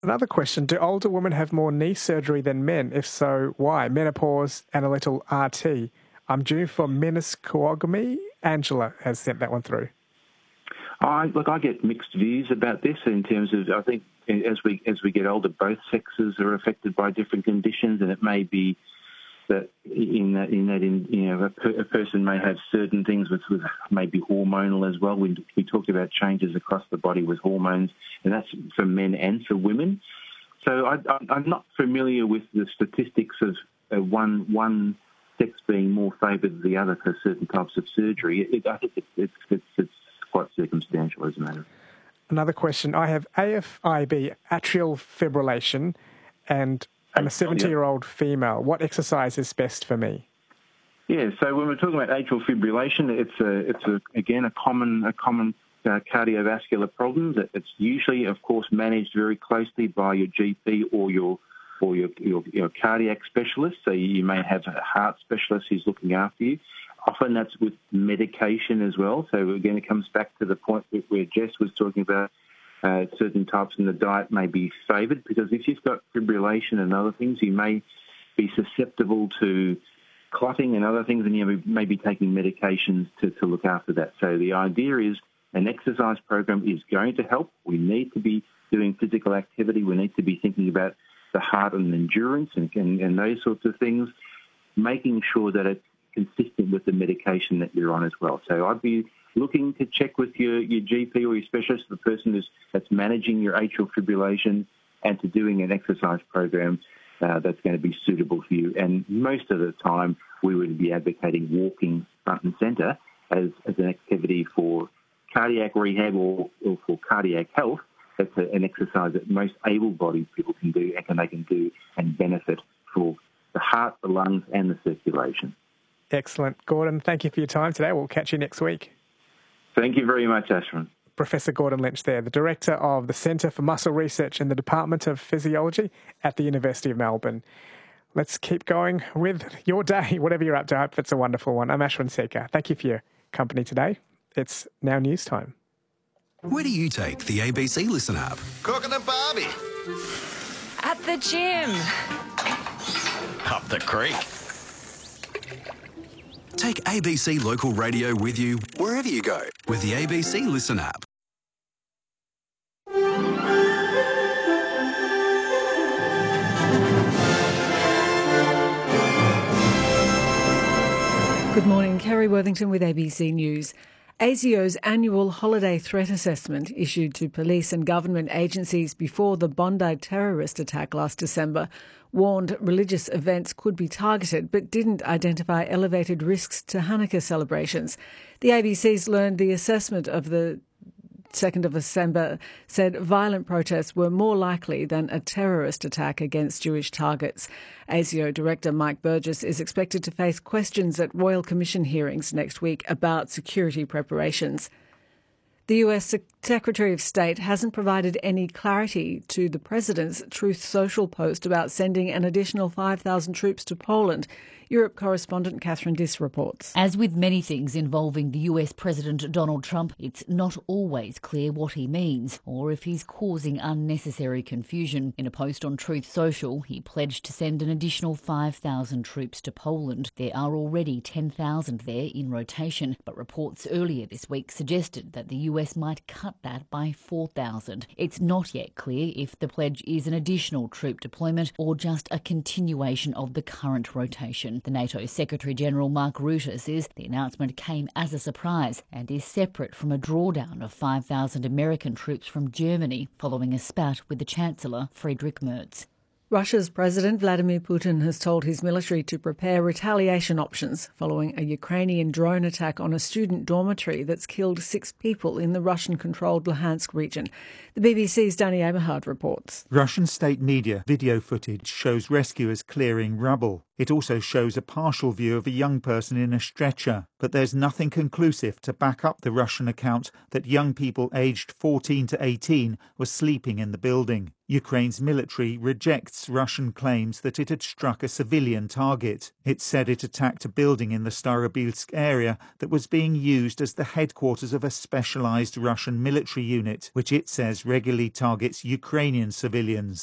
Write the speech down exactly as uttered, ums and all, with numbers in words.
Another question, do older women have more knee surgery than men? If so, why? Menopause and a little R T. I'm due for meniscectomy. Angela has sent that one through. I, look, I get mixed views about this in terms of, I think as we as we get older, both sexes are affected by different conditions, and it may be that in that, in, that in, you know, a, per, a person may have certain things with, with maybe hormonal as well. We, we talked about changes across the body with hormones, and that's for men and for women. So I, I, I'm not familiar with the statistics of uh, one one sex being more favoured than the other for certain types of surgery. It, I think it's, it's, it's, it's quite circumstantial as a matter. Another question. I have A F I B, atrial fibrillation, and I'm a seventy-year-old female. What exercise is best for me? Yeah, so when we're talking about atrial fibrillation, it's a, it's a, again a common a common uh, cardiovascular problem. That it's usually, of course, managed very closely by your G P or your or your your, your cardiac specialist. So you may have a heart specialist who's looking after you. Often that's with medication as well. So again, it comes back to the point where Jess was talking about uh, certain types in the diet may be favoured, because if you've got fibrillation and other things, you may be susceptible to clotting and other things, and you may be taking medications to, to look after that. So the idea is an exercise program is going to help. We need to be doing physical activity. We need to be thinking about the heart and endurance and, and, and those sorts of things, making sure that it's consistent with the medication that you're on as well. So I'd be looking to check with your, your G P or your specialist, the person who's, that's managing your atrial fibrillation, and to doing an exercise program uh, that's going to be suitable for you. And most of the time, we would be advocating walking front and centre as, as an activity for cardiac rehab or, or for cardiac health. That's a, an exercise that most able-bodied people can do and can, they can do and benefit for the heart, the lungs and the circulation. Excellent. Gordon, thank you for your time today. We'll catch you next week. Thank you very much, Ashwin. Professor Gordon Lynch there, the Director of the Centre for Muscle Research in the Department of Physiology at the University of Melbourne. Let's keep going with your day, whatever you're up to. I hope it's a wonderful one. I'm Ashwin Sekhar. Thank you for your company today. It's now news time. Where do you take the A B C Listen app? Cooking a barbie. At the gym. Up the creek. Take A B C Local Radio with you wherever you go with the A B C Listen app. Good morning, Kerry Worthington with A B C News. ASIO's annual holiday threat assessment, issued to police and government agencies before the Bondi terrorist attack last December, warned religious events could be targeted but didn't identify elevated risks to Hanukkah celebrations. The A B C's learned the assessment of the second of December said violent protests were more likely than a terrorist attack against Jewish targets. ASIO Director Mike Burgess is expected to face questions at Royal Commission hearings next week about security preparations. The U S Secretary of State hasn't provided any clarity to the President's Truth Social post about sending an additional five thousand troops to Poland. Europe correspondent Catherine Diss reports. As with many things involving the U S President Donald Trump, it's not always clear what he means or if he's causing unnecessary confusion. In a post on Truth Social, he pledged to send an additional five thousand troops to Poland. There are already ten thousand there in rotation, but reports earlier this week suggested that the U S might cut that by four thousand. It's not yet clear if the pledge is an additional troop deployment or just a continuation of the current rotation. The NATO Secretary-General Mark Rutte says the announcement came as a surprise and is separate from a drawdown of five thousand American troops from Germany following a spat with the Chancellor, Friedrich Merz. Russia's President Vladimir Putin has told his military to prepare retaliation options following a Ukrainian drone attack on a student dormitory that's killed six people in the Russian-controlled Luhansk region. The B B C's Danny Eberhard reports. Russian state media video footage shows rescuers clearing rubble. It also shows a partial view of a young person in a stretcher, but there's nothing conclusive to back up the Russian account that young people aged fourteen to eighteen were sleeping in the building. Ukraine's military rejects Russian claims that it had struck a civilian target. It said it attacked a building in the Starobilsk area that was being used as the headquarters of a specialized Russian military unit, which it says regularly targets Ukrainian civilians.